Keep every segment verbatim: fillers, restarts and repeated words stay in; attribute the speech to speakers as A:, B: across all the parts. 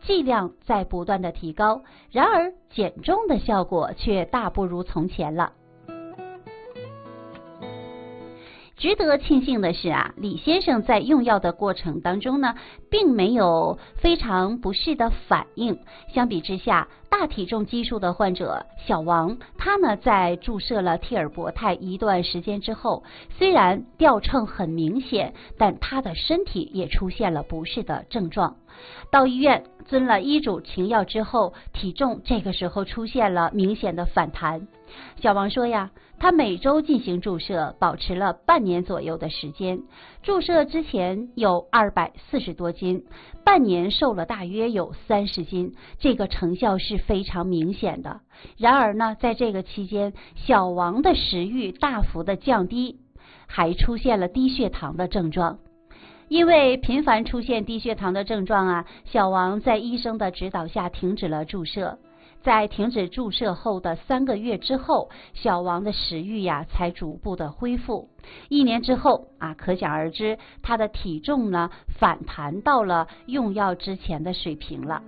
A: 剂量在不断的提高，然而减重的效果却大不如从前了。值得庆幸的是啊，李先生在用药的过程当中呢，并没有非常不适的反应。相比之下，大体重基数的患者小王，他呢在注射了替尔博泰一段时间之后，虽然掉秤很明显，但他的身体也出现了不适的症状。到医院遵了医嘱停药之后，体重这个时候出现了明显的反弹。小王说呀，他每周进行注射，保持了半年左右的时间。注射之前有二百四十多斤，半年瘦了大约有三十斤，这个成效是非常明显的。然而呢，在这个期间，小王的食欲大幅的降低，还出现了低血糖的症状。因为频繁出现低血糖的症状啊，小王在医生的指导下停止了注射。在停止注射后的三个月之后，小王的食欲呀才逐步的恢复。一年之后啊，可想而知，他的体重呢反弹到了用药之前的水平了。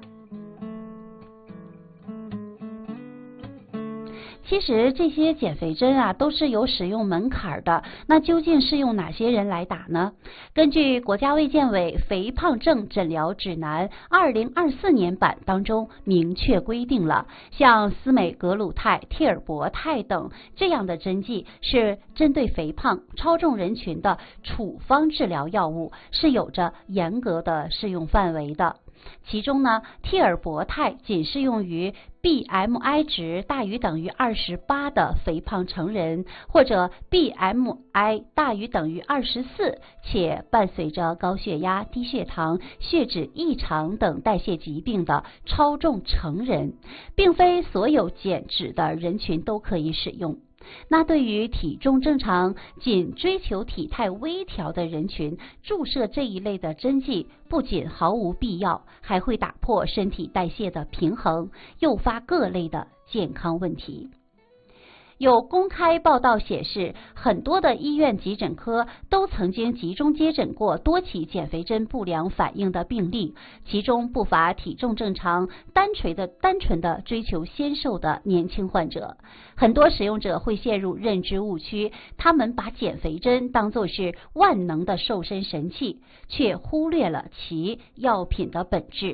A: 其实这些减肥针啊都是有使用门槛的，那究竟是用哪些人来打呢？根据国家卫健委肥胖症诊疗指南二零二四年版当中明确规定了，像司美格鲁肽、替尔博泰等这样的针剂是针对肥胖、超重人群的处方治疗药物，是有着严格的适用范围的。其中呢，替尔博泰仅适用于 B M I 值大于等于二十八的肥胖成人，或者 B M I 大于等于二十四，且伴随着高血压、低血糖、血脂异常等代谢疾病的超重成人，并非所有减脂的人群都可以使用。那对于体重正常、仅追求体态微调的人群，注射这一类的针剂不仅毫无必要，还会打破身体代谢的平衡，诱发各类的健康问题。有公开报道显示，很多的医院急诊科都曾经集中接诊过多起减肥针不良反应的病例，其中不乏体重正常、单纯的单纯的追求纤瘦的年轻患者。很多使用者会陷入认知误区，他们把减肥针当作是万能的瘦身神器，却忽略了其药品的本质。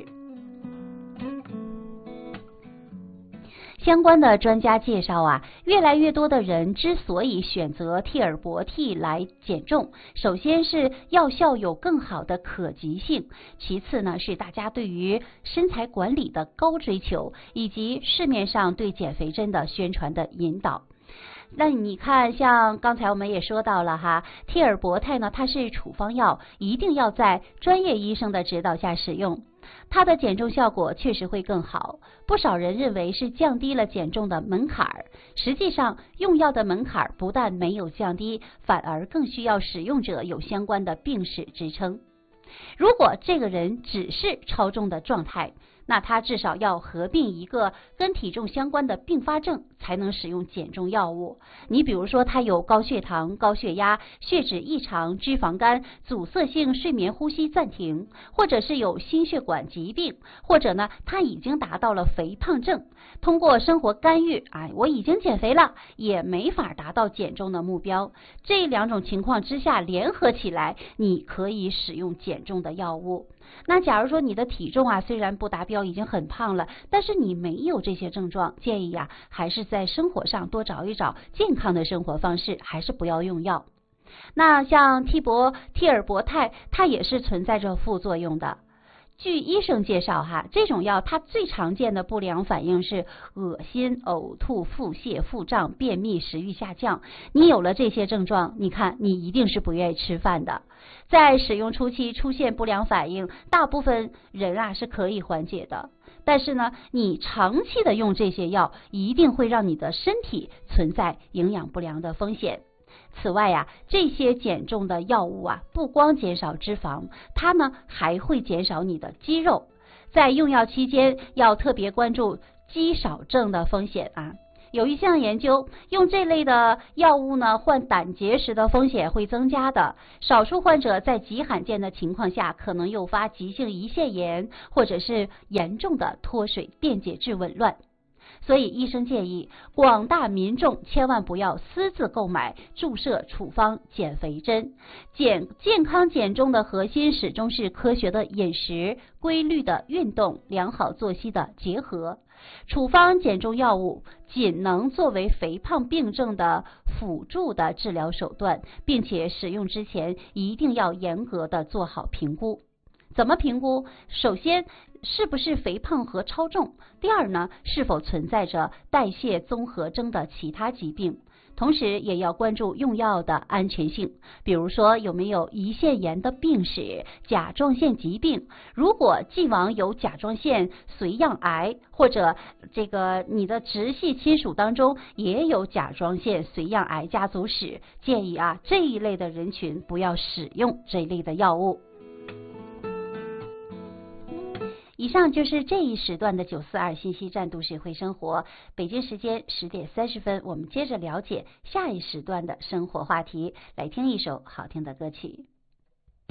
A: 相关的专家介绍啊，越来越多的人之所以选择替尔博替来减重，首先是药效有更好的可及性，其次呢是大家对于身材管理的高追求，以及市面上对减肥针的宣传的引导。那你看，像刚才我们也说到了哈，替尔博泰呢，它是处方药，一定要在专业医生的指导下使用。它的减重效果确实会更好，不少人认为是降低了减重的门槛儿。实际上，用药的门槛不但没有降低，反而更需要使用者有相关的病史支撑。如果这个人只是超重的状态，那他至少要合并一个跟体重相关的并发症，才能使用减重药物。你比如说，他有高血糖、高血压、血脂异常、脂肪肝、阻塞性睡眠呼吸暂停，或者是有心血管疾病，或者呢，他已经达到了肥胖症，通过生活干预，哎，我已经减肥了，也没法达到减重的目标。这两种情况之下联合起来，你可以使用减重的药物。那假如说你的体重啊虽然不达标，已经很胖了，但是你没有这些症状，建议呀、啊、还是在生活上多找一找健康的生活方式，还是不要用药。那像替博替尔博泰，它也是存在着副作用的。据医生介绍哈，这种药它最常见的不良反应是恶心、呕吐、腹泻、腹胀、便秘、食欲下降。你有了这些症状，你看你一定是不愿意吃饭的。在使用初期出现不良反应，大部分人啊是可以缓解的。但是呢，你长期的用这些药，一定会让你的身体存在营养不良的风险。此外呀、啊，这些减重的药物啊，不光减少脂肪，它呢还会减少你的肌肉。在用药期间，要特别关注肌少症的风险啊。 有一项研究，用这类的药物呢，患胆结石的风险会增加的。少数患者在极罕见的情况下，可能诱发急性胰腺炎，或者是严重的脱水电解质紊乱。所以医生建议广大民众千万不要私自购买注射处方减肥针。减健康减重的核心始终是科学的饮食、规律的运动、良好作息的结合。处方减重药物仅能作为肥胖病症的辅助的治疗手段，并且使用之前一定要严格的做好评估。怎么评估？首先，是不是肥胖和超重？第二呢，是否存在着代谢综合征的其他疾病？同时也要关注用药的安全性，比如说有没有胰腺炎的病史、甲状腺疾病。如果既往有甲状腺髓样癌，或者这个你的直系亲属当中也有甲状腺髓样癌家族史，建议啊这一类的人群不要使用这一类的药物。以上就是这一时段的九四二信息站都市会生活，北京时间十点三十分，我们接着了解下一时段的生活话题，来听一首好听的歌曲。